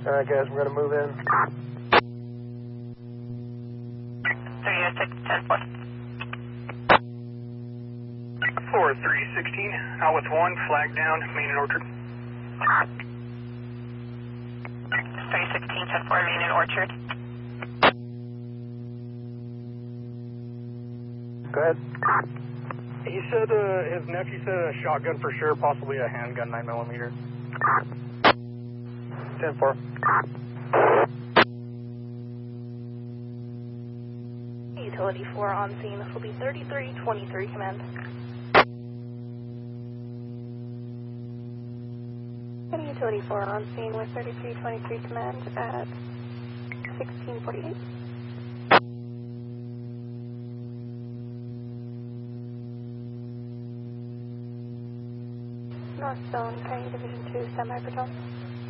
Alright guys, we're gonna move in. 306, 10-4. 4316, out with 1, flag down, Main and Orchard. 316, 10-4, Main and Orchard. Go ahead. He said his nephew said a shotgun for sure, possibly a handgun 9mm. 10-4. Utility 4 on scene. This will be 3323 command. Any Utility 4 on scene with 3323 command at 1648. North Zone, County Division 2, semi-patrol.